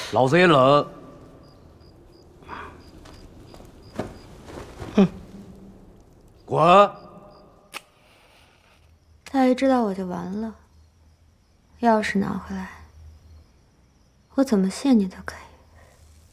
老子也冷。哼，滚！ 他一知道我就完了。钥匙拿回来，我怎么谢你都可以。